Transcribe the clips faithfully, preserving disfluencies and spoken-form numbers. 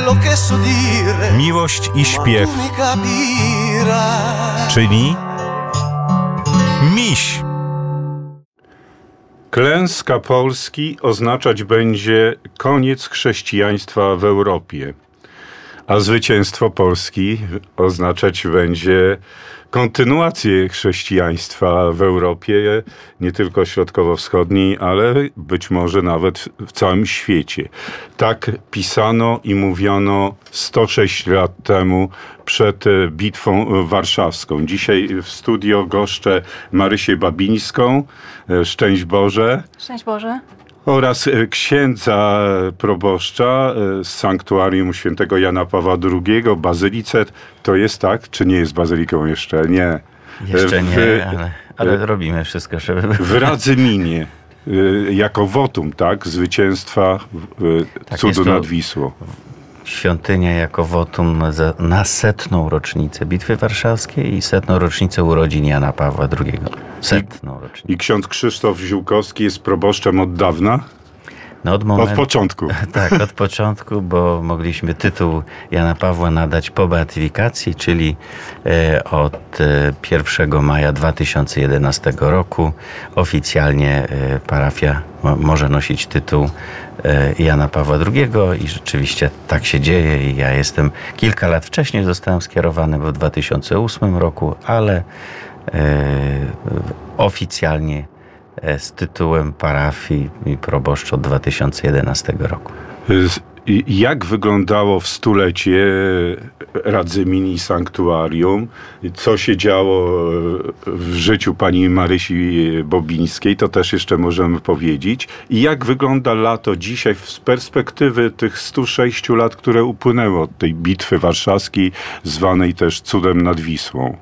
Miłość i śpiew, czyli miś. Klęska Polski oznaczać będzie koniec chrześcijaństwa w Europie, a zwycięstwo Polski oznaczać będzie kontynuację chrześcijaństwa w Europie, nie tylko środkowo-wschodniej, ale być może nawet w całym świecie. Tak pisano i mówiono sto sześć lat temu przed Bitwą Warszawską. Dzisiaj w studio goszczę Marysię Babińską. Szczęść Boże. Szczęść Boże. Oraz księdza proboszcza z sanktuarium świętego Jana Pawła drugiego, bazylice. To jest tak, czy nie jest bazyliką jeszcze? Nie. Jeszcze nie, w, ale, ale robimy wszystko, żeby... W Radzyminie, jako wotum, tak? Zwycięstwa tak, cudu nad Wisłą. Świątynia jako wotum na setną rocznicę Bitwy Warszawskiej i setną rocznicę urodzin Jana Pawła drugiego. Setną rocznicę. I ksiądz Krzysztof Ziółkowski jest proboszczem od dawna? No od, momentu, od początku. Tak, od początku, bo mogliśmy tytuł Jana Pawła nadać po beatyfikacji, czyli e, od e, pierwszego maja dwa tysiące jedenastego roku oficjalnie e, parafia mo, może nosić tytuł e, Jana Pawła drugiego i rzeczywiście tak się dzieje i ja jestem, kilka lat wcześniej zostałem skierowany w dwa tysiące ósmym roku, ale e, oficjalnie z tytułem parafii i proboszcz od dwa tysiące jedenastego roku. Jak wyglądało w stulecie Radzymin i sanktuarium? Co się działo w życiu pani Marysi Bobińskiej? To też jeszcze możemy powiedzieć. I jak wygląda lato dzisiaj z perspektywy tych stu sześciu lat, które upłynęły od tej bitwy warszawskiej, zwanej też cudem nad Wisłą?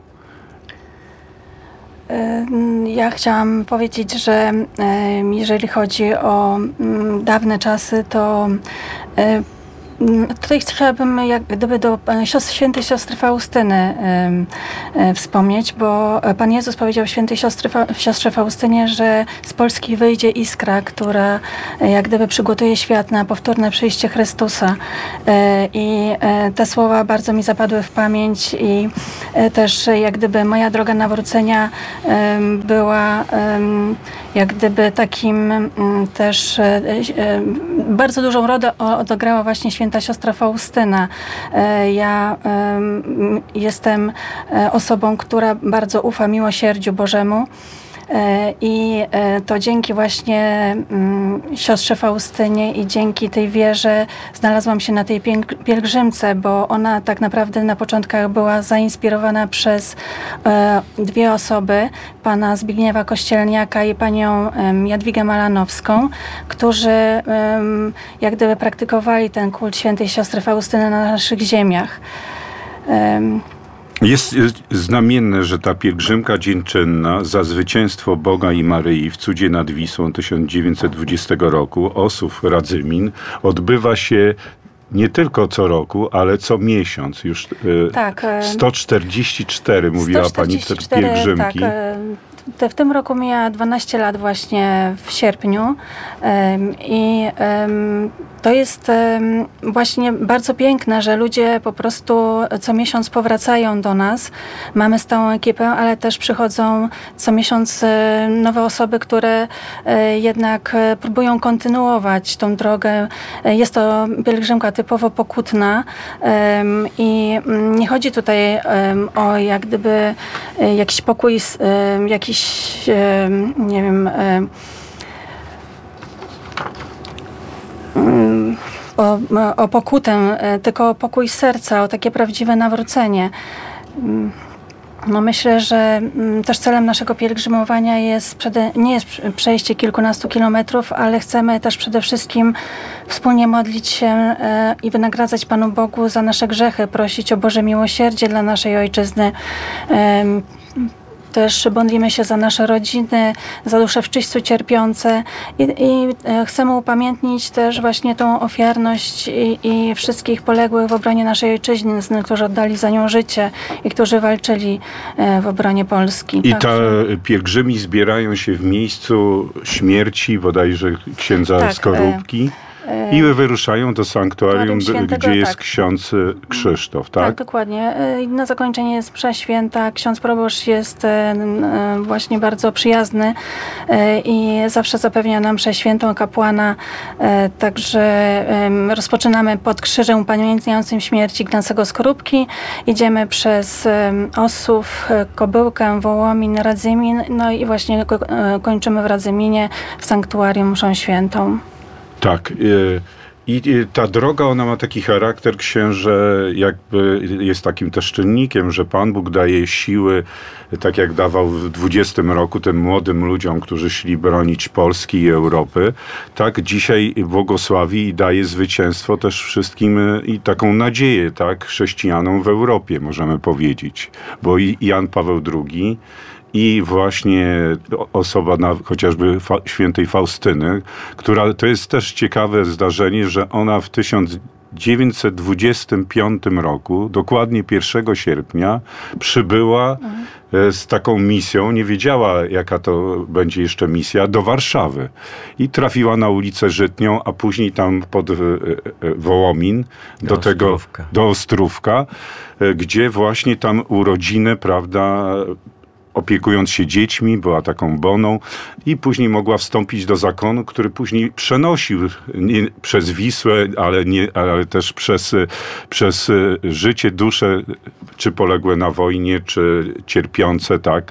Ja chciałam powiedzieć, że jeżeli chodzi o dawne czasy, to tutaj chciałabym jak gdyby do siostry, świętej siostry Faustyny y, y, wspomnieć, bo Pan Jezus powiedział świętej siostry, siostrze Faustynie, że z Polski wyjdzie iskra, która y, jak gdyby przygotuje świat na powtórne przyjście Chrystusa. Y, I y, te słowa bardzo mi zapadły w pamięć i y, też y, jak gdyby moja droga nawrócenia y, była y, jak gdyby takim y, też y, y, bardzo dużą rolę odegrała właśnie święta Święta siostra Faustyna. Ja jestem osobą, która bardzo ufa miłosierdziu Bożemu. I to dzięki właśnie siostrze Faustynie i dzięki tej wierze znalazłam się na tej pielgrzymce, bo ona tak naprawdę na początkach była zainspirowana przez dwie osoby, pana Zbigniewa Kościelniaka i panią Jadwigę Malanowską, którzy jak gdyby praktykowali ten kult świętej siostry Faustyny na naszych ziemiach. Jest znamienne, że ta pielgrzymka dziękczynna za zwycięstwo Boga i Maryi w cudzie nad Wisłą tysiąc dziewięćset dwudziestego roku, Osów Radzymin, odbywa się nie tylko co roku, ale co miesiąc. Już tak, sto czterdzieści cztery mówiła sto czterdzieści cztery, pani pielgrzymki. Tak, w tym roku mija dwanaście lat właśnie w sierpniu i to jest właśnie bardzo piękne, że ludzie po prostu co miesiąc powracają do nas. Mamy stałą ekipę, ale też przychodzą co miesiąc nowe osoby, które jednak próbują kontynuować tą drogę. Jest to pielgrzymka typowo pokutna i nie chodzi tutaj o jak gdyby jakiś pokój, jakiś nie wiem, o, o pokutę, tylko o pokój serca, o takie prawdziwe nawrócenie. No myślę, że też celem naszego pielgrzymowania jest przede, nie jest przejście kilkunastu kilometrów, ale chcemy też przede wszystkim wspólnie modlić się i wynagradzać Panu Bogu za nasze grzechy, prosić o Boże miłosierdzie dla naszej Ojczyzny. Też modlimy się za nasze rodziny, za dusze w czyśćcu cierpiące i, i chcemy upamiętnić też właśnie tą ofiarność i, i wszystkich poległych w obronie naszej ojczyzny, którzy oddali za nią życie i którzy walczyli w obronie Polski. I ta pielgrzymi zbierają się w miejscu śmierci bodajże księdza tak, Skorupki. I wyruszają do sanktuarium, Świętego, gdzie jest tak. ksiądz Krzysztof, tak? Tak, dokładnie. Na zakończenie jest msza święta. Ksiądz proboszcz jest właśnie bardzo przyjazny i zawsze zapewnia nam mszę świętą, kapłana. Także rozpoczynamy pod krzyżem upamiętniającym śmierć Ignacego Skorupki. Idziemy przez Ossów, Kobyłkę, Wołomin, Radzymin, no i właśnie kończymy w Radzyminie w sanktuarium mszą świętą. Tak. I ta droga, ona ma taki charakter, księże, jakby jest takim też czynnikiem, że Pan Bóg daje siły, tak jak dawał w dwudziestym roku tym młodym ludziom, którzy szli bronić Polski i Europy, tak dzisiaj błogosławi i daje zwycięstwo też wszystkim i taką nadzieję, tak, chrześcijanom w Europie, możemy powiedzieć. Bo i Jan Paweł drugi i właśnie osoba na, chociażby fa, świętej Faustyny, która, to jest też ciekawe zdarzenie, że ona w tysiąc dziewięćset dwudziestym piątym roku, dokładnie pierwszego sierpnia, przybyła z taką misją, nie wiedziała jaka to będzie jeszcze misja, do Warszawy. I trafiła na ulicę Żytnią, a później tam pod Wołomin, do, do tego, Ostrówka. do Ostrówka, gdzie właśnie tam urodziny, prawda, opiekując się dziećmi, była taką boną i później mogła wstąpić do zakonu, który później przenosił nie przez Wisłę, ale, nie, ale też przez, przez życie, dusze, czy poległe na wojnie, czy cierpiące, tak,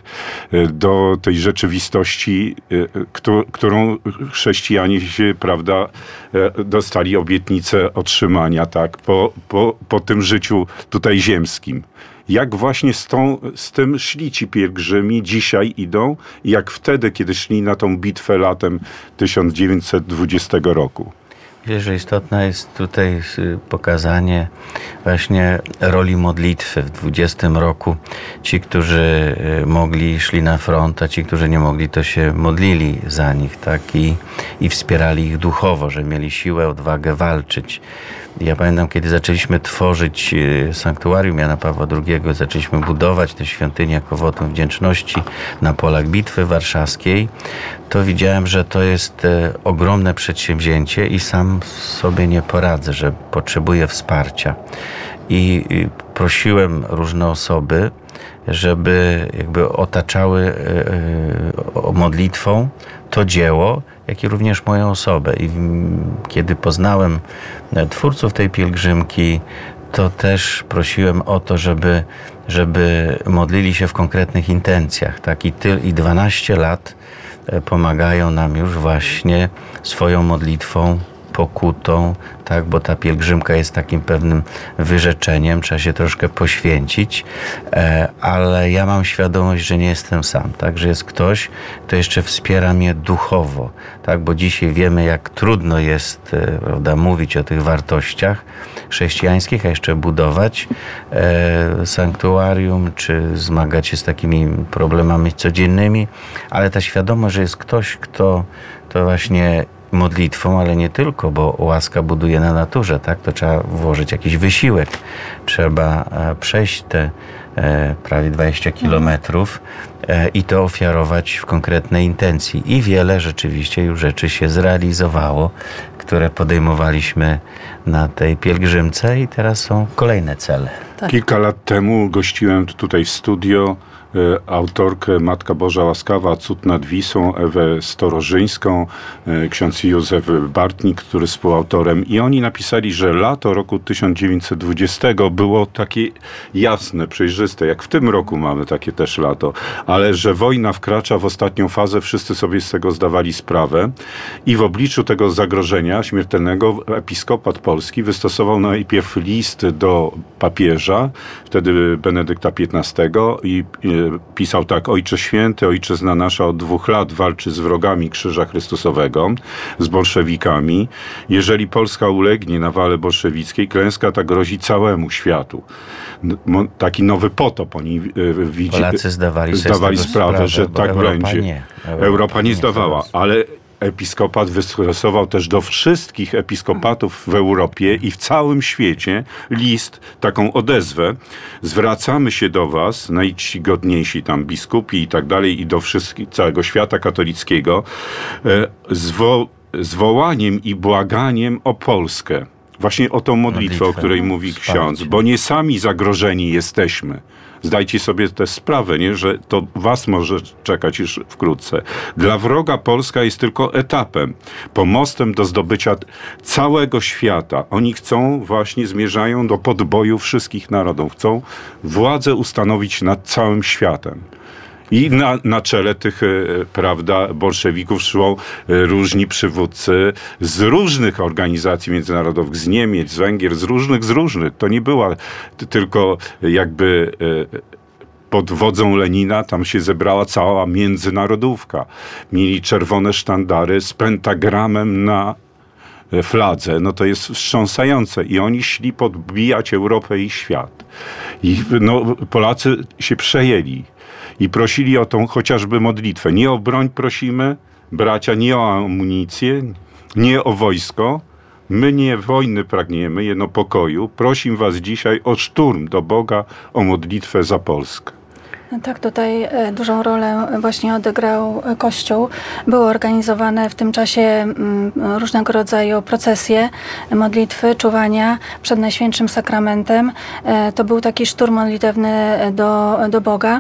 do tej rzeczywistości, którą chrześcijanie się, prawda, dostali obietnicę otrzymania, tak, po, po, po tym życiu tutaj ziemskim. Jak właśnie z, tą, z tym szli ci pielgrzymi, dzisiaj idą, jak wtedy, kiedy szli na tą bitwę latem tysiąc dziewięćset dwudziestego roku. Myślę, że istotne jest tutaj pokazanie właśnie roli modlitwy. W dwudziestym roku ci, którzy mogli, szli na front, a ci, którzy nie mogli, to się modlili za nich, tak? I, i wspierali ich duchowo, że mieli siłę, odwagę walczyć. Ja pamiętam, kiedy zaczęliśmy tworzyć sanktuarium Jana Pawła drugiego, zaczęliśmy budować tę świątynię jako wotum wdzięczności na polach Bitwy Warszawskiej, to widziałem, że to jest ogromne przedsięwzięcie i sam sobie nie poradzę, że potrzebuję wsparcia. I prosiłem różne osoby, żeby jakby otaczały modlitwą to dzieło, jak i również moją osobę. I kiedy poznałem twórców tej pielgrzymki, to też prosiłem o to, żeby, żeby modlili się w konkretnych intencjach. Tak? I, ty, i dwanaście lat pomagają nam już właśnie swoją modlitwą, pokutą, tak, bo ta pielgrzymka jest takim pewnym wyrzeczeniem, trzeba się troszkę poświęcić, e, ale ja mam świadomość, że nie jestem sam, tak, że jest ktoś, kto jeszcze wspiera mnie duchowo, tak, bo dzisiaj wiemy, jak trudno jest, e, prawda, mówić o tych wartościach chrześcijańskich, a jeszcze budować e, sanktuarium, czy zmagać się z takimi problemami codziennymi, ale ta świadomość, że jest ktoś, kto to właśnie modlitwą, ale nie tylko, bo łaska buduje na naturze, tak? To trzeba włożyć jakiś wysiłek. Trzeba przejść te e, prawie dwadzieścia kilometrów e, i to ofiarować w konkretnej intencji. I wiele rzeczywiście już rzeczy się zrealizowało, które podejmowaliśmy na tej pielgrzymce i teraz są kolejne cele. Tak. Kilka lat temu gościłem tutaj w studio autorkę Matka Boża Łaskawa, Cud nad Wisłą, Ewę Storożyńską, ksiądz Józef Bartnik, który jest współautorem, i oni napisali, że lato roku tysiąc dziewięćset dwudziestego było takie jasne, przejrzyste, jak w tym roku mamy takie też lato, ale że wojna wkracza w ostatnią fazę, wszyscy sobie z tego zdawali sprawę i w obliczu tego zagrożenia śmiertelnego episkopat polski wystosował najpierw list do papieża, wtedy Benedykta piętnastego, i pisał tak: Ojcze Święty, Ojczyzna nasza od dwóch lat walczy z wrogami Krzyża Chrystusowego, z bolszewikami. Jeżeli Polska ulegnie nawale bolszewickiej, klęska ta grozi całemu światu. Taki nowy potop oni widzi. Polacy zdawali, zdawali sprawę, sprawę, że tak Europa będzie. Nie. Europa, Europa nie, nie zdawała, teraz. ale episkopat wystosował też do wszystkich episkopatów w Europie i w całym świecie list, taką odezwę. Zwracamy się do was, najczcigodniejsi tam biskupi i tak dalej, i do wszystkich, całego świata katolickiego. Zwo z wołaniem i błaganiem o Polskę. Właśnie o tą modlitwę, Modlitwę, o której no, mówi wsparcie. ksiądz, bo nie sami zagrożeni jesteśmy. Zdajcie sobie też sprawę, nie? Że to was może czekać już wkrótce. Dla wroga Polska jest tylko etapem, pomostem do zdobycia całego świata. Oni chcą, właśnie zmierzają do podboju wszystkich narodów. Chcą władzę ustanowić nad całym światem. I na, na czele tych, e, prawda, bolszewików szło e, różni przywódcy z różnych organizacji międzynarodowych, z Niemiec, z Węgier, z różnych, z różnych. To nie była t- tylko jakby e, pod wodzą Lenina, tam się zebrała cała międzynarodówka. Mieli czerwone sztandary z pentagramem na fladze, no to jest wstrząsające. I oni szli podbijać Europę i świat. I no, Polacy się przejęli i prosili o tą chociażby modlitwę. Nie o broń prosimy, bracia, nie o amunicję, nie o wojsko. My nie wojny pragniemy, jeno pokoju. Prosim was dzisiaj o szturm do Boga, o modlitwę za Polskę. Tak, tutaj e, dużą rolę właśnie odegrał Kościół. Były organizowane w tym czasie mm, różnego rodzaju procesje, modlitwy, czuwania przed Najświętszym Sakramentem. E, To był taki szturm modlitewny do, do Boga.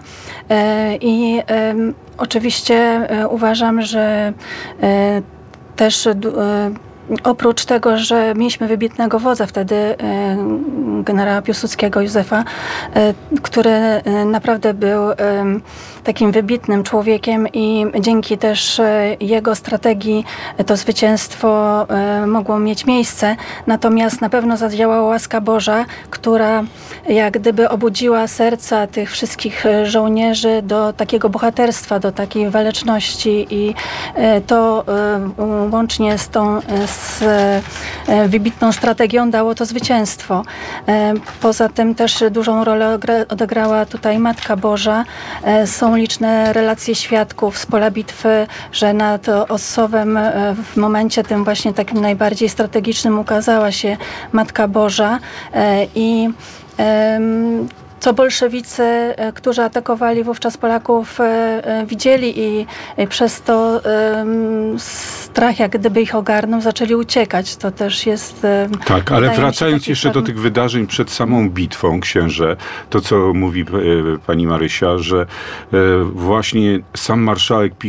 E, I e, oczywiście e, uważam, że e, też du- e, oprócz tego, że mieliśmy wybitnego wodza wtedy, e, generała Piłsudskiego Józefa, e, który e, naprawdę był e, takim wybitnym człowiekiem i dzięki też e, jego strategii e, to zwycięstwo e, mogło mieć miejsce. Natomiast na pewno zadziałała łaska Boża, która jak gdyby obudziła serca tych wszystkich e, żołnierzy do takiego bohaterstwa, do takiej waleczności i e, to e, łącznie z tą e, z e, wybitną strategią dało to zwycięstwo. E, Poza tym też dużą rolę ogra- odegrała tutaj Matka Boża. E, Są liczne relacje świadków z pola bitwy, że nad Ossowem e, w momencie tym właśnie takim najbardziej strategicznym ukazała się Matka Boża e, i em, co bolszewicy, e, którzy atakowali wówczas Polaków, e, e, widzieli i, i przez to em, strach jak gdyby ich ogarnął, zaczęli uciekać. To też jest... e, Tak, ale wydaje mi się wracając taki jeszcze do pewien- tych wydarzeń przed samą bitwą, księże, to co mówi e, pani Marysia, że e, właśnie sam marszałek